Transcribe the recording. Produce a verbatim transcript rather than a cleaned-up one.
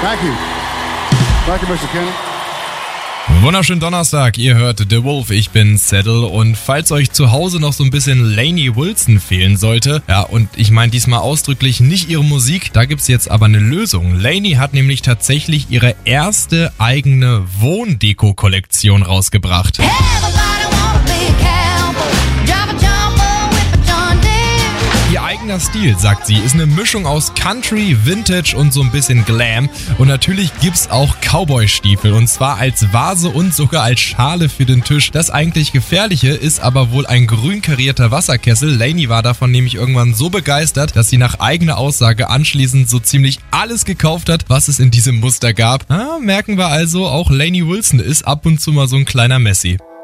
Thank you. Thank you, Mister Kenny. Wunderschönen Donnerstag, ihr hört The Wolf, ich bin Saddle und falls euch zu Hause noch so ein bisschen Lainey Wilson fehlen sollte, ja und ich meine diesmal ausdrücklich nicht ihre Musik, da gibt's jetzt aber eine Lösung. Lainey hat nämlich tatsächlich ihre erste eigene Wohndeko-Kollektion rausgebracht. Ihr eigener Stil, sagt sie, ist eine Mischung aus Country, Vintage und so ein bisschen Glam. Und natürlich gibt's auch Cowboy-Stiefel und zwar als Vase und sogar als Schale für den Tisch. Das eigentlich Gefährliche ist aber wohl ein grün karierter Wasserkessel. Lainey war davon nämlich irgendwann so begeistert, dass sie nach eigener Aussage anschließend so ziemlich alles gekauft hat, was es in diesem Muster gab. Ah, merken wir also, auch Lainey Wilson ist ab und zu mal so ein kleiner Messi.